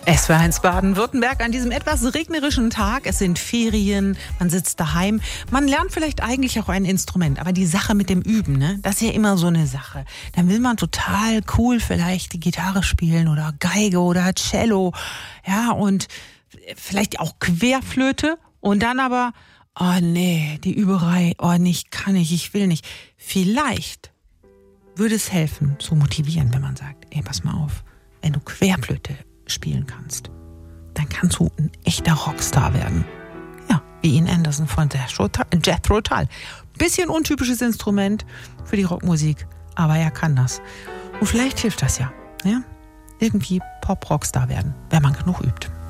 SWR1 Baden-Württemberg an diesem etwas regnerischen Tag. Es sind Ferien, man sitzt daheim. Man lernt vielleicht eigentlich auch ein Instrument. Aber die Sache mit dem Üben, ne, das ist ja immer so eine Sache. Dann will man total cool vielleicht die Gitarre spielen oder Geige oder Cello. Ja, und vielleicht auch Querflöte. Und dann aber, oh nee, die Überei, oh nicht, kann ich will nicht. Vielleicht würde es helfen, zu motivieren, wenn man sagt, ey, pass mal auf, wenn du Querflöte spielen kannst, dann kannst du ein echter Rockstar werden. Ja, wie Ian Anderson von Jethro Tull. Bisschen untypisches Instrument für die Rockmusik, aber er kann das. Und vielleicht hilft das ja. Irgendwie Pop-Rockstar werden, wenn man genug übt.